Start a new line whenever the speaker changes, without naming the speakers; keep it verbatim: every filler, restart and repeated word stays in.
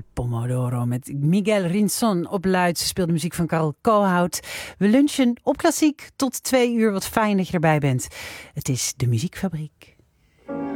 Pomodoro met Miguel Rinson op luid. Ze speelde muziek van Karel Koolhout. We lunchen op Klassiek tot twee uur. Wat fijn dat je erbij bent. Het is de Muziekfabriek.